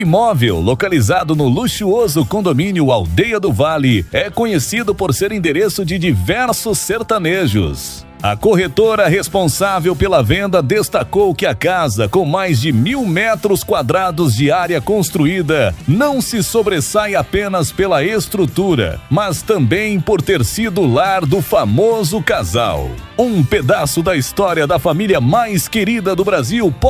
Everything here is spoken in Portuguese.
Imóvel, localizado no luxuoso condomínio Aldeia do Vale, é conhecido por ser endereço de diversos sertanejos. A corretora responsável pela venda destacou que a casa, com mais de 1.000 metros quadrados de área construída, não se sobressai apenas pela estrutura, mas também por ter sido o lar do famoso casal. Um pedaço da história da família mais querida do Brasil